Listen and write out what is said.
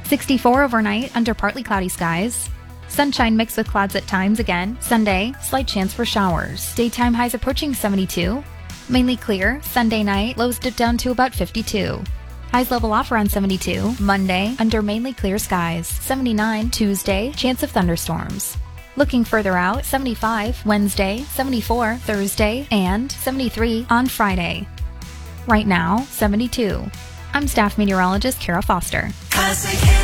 64 overnight under partly cloudy skies. Sunshine mixed with clouds at times again. Sunday, slight chance for showers. Daytime highs approaching 72. Mainly clear. Sunday night, lows dip down to about 52. Highs level off around 72. Monday, under mainly clear skies. 79 Tuesday, chance of thunderstorms. Looking further out, 75 Wednesday, 74 Thursday, and 73 on Friday. Right now, 72. I'm staff meteorologist Kara Foster.